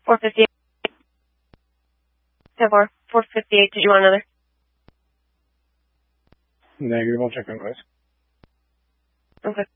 458. 458. Did you want another? Negative. I'll check on guys. Okay.